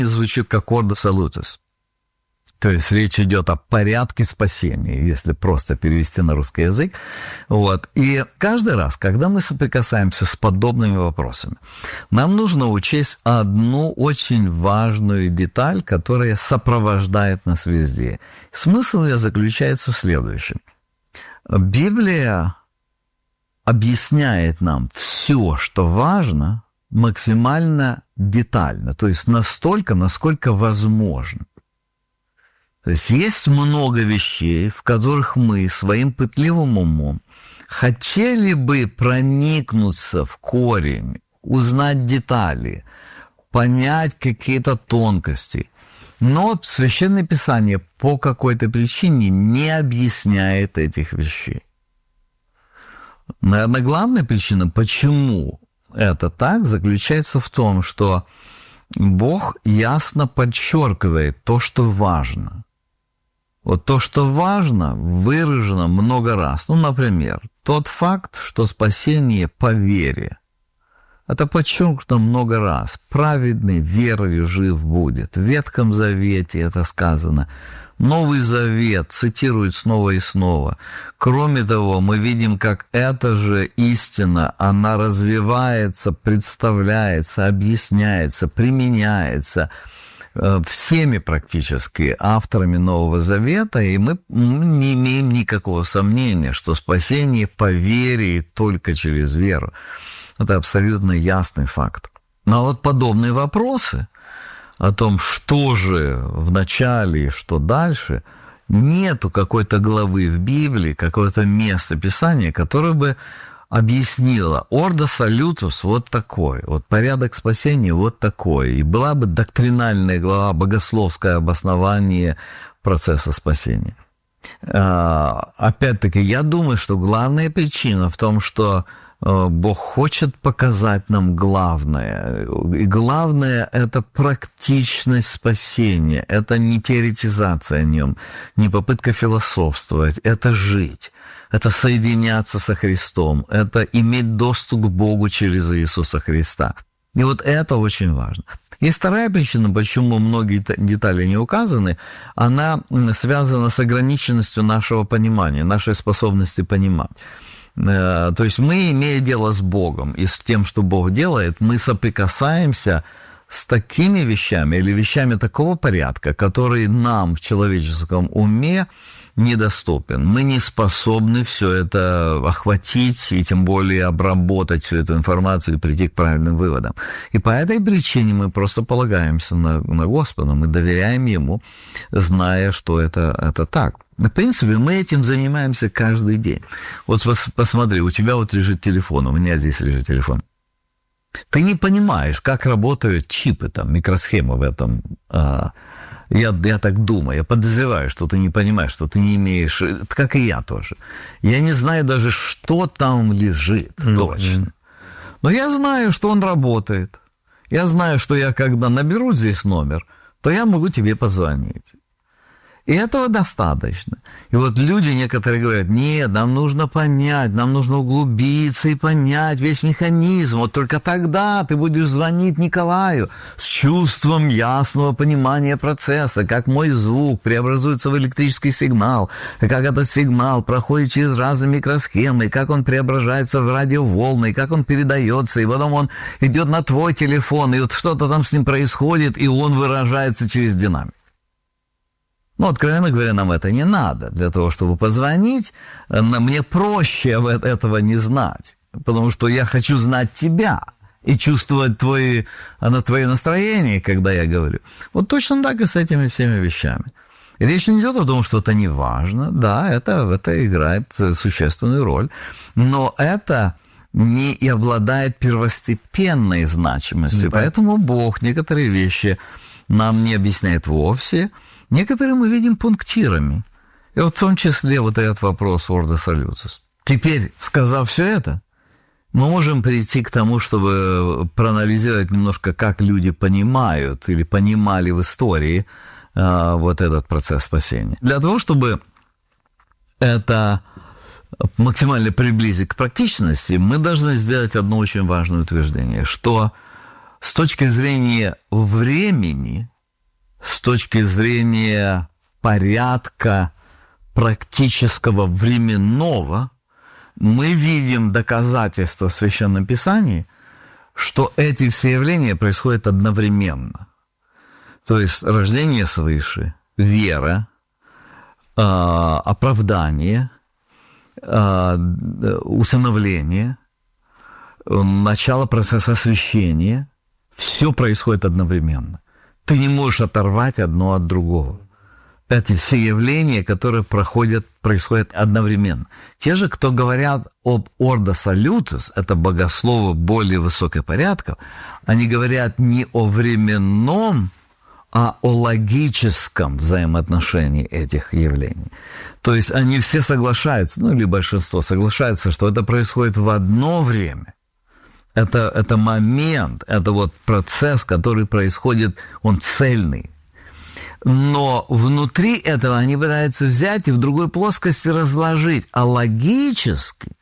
звучит как Ordo Salutis. То есть речь идет о порядке спасения, если просто перевести на русский язык. Вот. И каждый раз, когда мы соприкасаемся с подобными вопросами, нам нужно учесть одну очень важную деталь, которая сопровождает нас везде. Смысл ее заключается в следующем. Библия объясняет нам все, что важно, максимально детально, то есть настолько, насколько возможно. То есть много вещей, в которых мы своим пытливым умом хотели бы проникнуться в корень, узнать детали, понять какие-то тонкости, но Священное Писание по какой-то причине не объясняет этих вещей. Наверное, главная причина, почему это так, заключается в том, что Бог ясно подчеркивает то, что важно. Вот то, что важно, выражено много раз. Ну, например, тот факт, что спасение по вере. Это подчеркнуто много раз. Праведный верою жив будет. В Ветхом Завете это сказано. Новый Завет цитирует снова и снова. Кроме того, мы видим, как эта же истина, она развивается, представляется, объясняется, применяется всеми практически авторами Нового Завета, и мы не имеем никакого сомнения, что спасение по вере только через веру. Это абсолютно ясный факт. Но вот подобные вопросы о том, что же в начале и что дальше, нету какой-то главы в Библии, какого-то места Писания, которое бы объяснила Ordo Salutis вот такой, вот порядок спасения вот такой, и была бы доктринальная глава, богословское обоснование процесса спасения. Опять-таки, я думаю, что главная причина в том, что Бог хочет показать нам главное. И главное – это практичность спасения, это не теоретизация о нем, не попытка философствовать, это жить. Это соединяться со Христом, это иметь доступ к Богу через Иисуса Христа. И вот это очень важно. Есть вторая причина, почему многие детали не указаны, она связана с ограниченностью нашего понимания, нашей способности понимать. То есть мы, имея дело с Богом и с тем, что Бог делает, мы соприкасаемся с такими вещами или вещами такого порядка, которые нам в человеческом уме недоступен. Мы не способны все это охватить и тем более обработать всю эту информацию и прийти к правильным выводам. И по этой причине мы просто полагаемся на Господа, мы доверяем Ему, зная, что это так. В принципе, мы этим занимаемся каждый день. Вот посмотри, у тебя вот лежит телефон, у меня здесь лежит телефон. Ты не понимаешь, как работают чипы, там, микросхемы в этом. Я так думаю, я подозреваю, что ты не понимаешь, что ты не имеешь, как и я тоже. Я не знаю даже, что там лежит точно. Но я знаю, что он работает. Я знаю, что я, когда наберу здесь номер, то я могу тебе позвонить. И этого достаточно. И вот люди некоторые говорят, нет, нам нужно понять, нам нужно углубиться и понять весь механизм. Вот только тогда ты будешь звонить Николаю с чувством ясного понимания процесса, как мой звук преобразуется в электрический сигнал, как этот сигнал проходит через разные микросхемы, как он преображается в радиоволны, и как он передается, и потом он идет на твой телефон, и вот что-то там с ним происходит, и он выражается через динамик. Ну, откровенно говоря, нам это не надо. Для того, чтобы позвонить, мне проще этого не знать. Потому что я хочу знать тебя и чувствовать твое настроение, когда я говорю. Вот точно так и с этими всеми вещами. И речь не идет о том, что это не важно. Да, это играет существенную роль. Но это не и обладает первостепенной значимостью. Поэтому Бог некоторые вещи нам не объясняет вовсе. Некоторые мы видим пунктирами. И вот в том числе вот этот вопрос Ordo Salutis. Теперь, сказав все это, мы можем прийти к тому, чтобы проанализировать немножко, как люди понимают или понимали в истории вот этот процесс спасения. Для того, чтобы это максимально приблизить к практичности, мы должны сделать одно очень важное утверждение, что с точки зрения времени с точки зрения порядка практического временного, мы видим доказательства в Священном Писании, что эти все явления происходят одновременно. То есть рождение свыше, вера, оправдание, усыновление, начало процесса освящения, все происходит одновременно. Ты не можешь оторвать одно от другого. Эти все явления, которые происходят одновременно. Те же, кто говорят об Ordo Salutis, это богословы более высоких порядков, они говорят не о временном, а о логическом взаимоотношении этих явлений. То есть они все соглашаются, или большинство соглашаются, что это происходит в одно время. Это момент, это вот процесс, который происходит, он цельный. Но внутри этого они пытаются взять и в другой плоскости разложить. А логически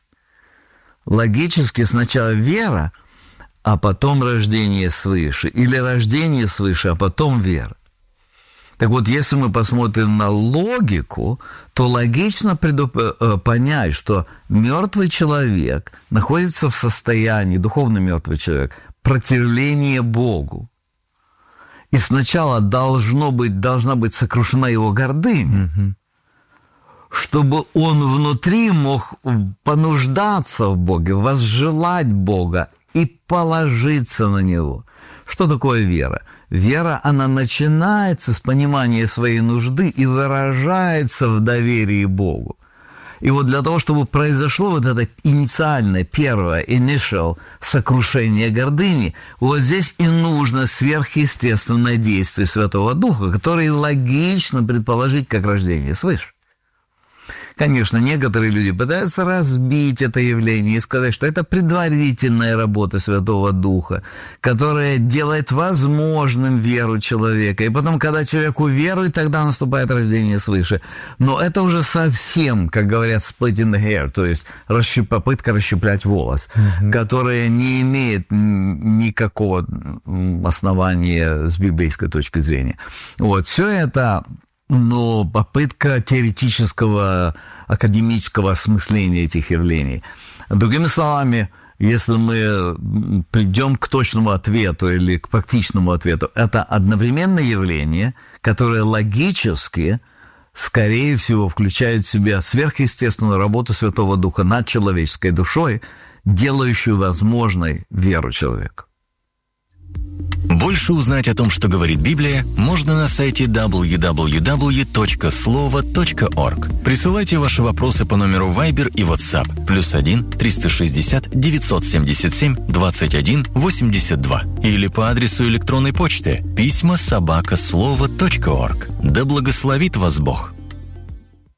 сначала вера, а потом рождение свыше. Или рождение свыше, а потом вера. Так вот, если мы посмотрим на логику, то логично понять, что мертвый человек находится в состоянии, духовно мертвый человек, противления Богу. И сначала должна быть сокрушена его гордыня, чтобы он внутри мог понуждаться в Боге, возжелать Бога и положиться на Него. Что такое вера? Вера, она начинается с понимания своей нужды и выражается в доверии Богу. И вот для того, чтобы произошло вот это инициальное, первое, initial сокрушение гордыни, вот здесь и нужно сверхъестественное действие Святого Духа, которое логично предположить как рождение свыше. Конечно, некоторые люди пытаются разбить это явление и сказать, что это предварительная работа Святого Духа, которая делает возможным веру человека. И потом, когда человек уверует, тогда наступает рождение свыше. Но это уже совсем, как говорят, splitting the hair, то есть попытка расщеплять волос, которая не имеет никакого основания с библейской точки зрения. Вот, все это... Но попытка теоретического, академического осмысления этих явлений. Другими словами, если мы придем к точному ответу или к практичному ответу, это одновременное явление, которое логически, скорее всего, включает в себя сверхъестественную работу Святого Духа над человеческой душой, делающую возможной веру человека. Больше узнать о том, что говорит Библия, можно на сайте www.slovo.org. Присылайте ваши вопросы по номеру Viber и WhatsApp +1 360 977 21 82 или по адресу электронной почты письма@slovo.org. Да благословит вас Бог!